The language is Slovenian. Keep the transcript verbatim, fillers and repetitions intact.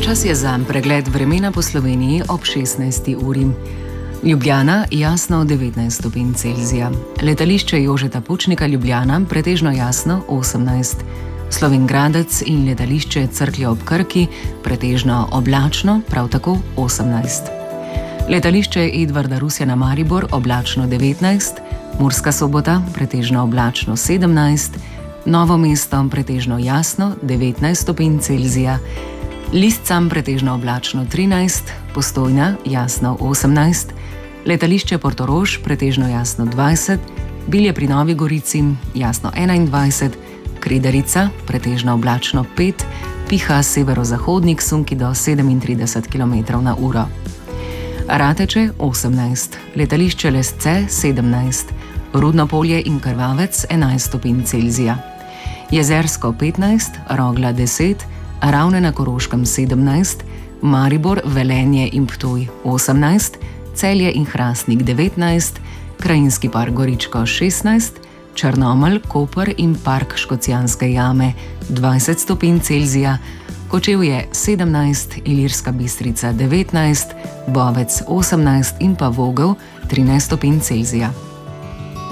Čas je za pregled vremena po Sloveniji ob šestnajsti uri. Ljubljana jasno devetnajst stopinj Celzija. Letališče Jožeta Pučnika Ljubljana pretežno jasno osemnajst. Slovenj Gradec in letališče Cerklje ob Krki pretežno oblačno, prav tako osemnajst. Letališče Edvarda Rusjana Maribor oblačno devetnajst, Murska Sobota pretežno oblačno sedemnajst, Novo mesto pretežno jasno devetnajst stopinj Celzija, Liscam pretežno oblačno trinajst, Postojna jasno osemnajst, letališče Portorož pretežno jasno dvajset, Bilje pri Novi Gorici jasno enaindvajset, Kredarica pretežno oblačno pet, piha severozahodnik sunki do sedemintrideset kilometrov na uro. Rateče osemnajst, letališče Lesce sedemnajst, Rudno Polje in Krvavec enajst stopinj Celzija. Jezersko petnajst, Rogla deset, Ravne na Koroškem sedemnajst, Maribor, Velenje in Ptuj osemnajst, Celje in Hrastnik devetnajst, Krajinski park Goričko šestnajst, Črnomelj, Koper in park Škocjanske jame dvajset stopinj Celzija, Kočevje sedemnajst, Ilirska Bistrica devetnajst, Bovec osemnajst in pa Vogel trinajst stopinj Celzija.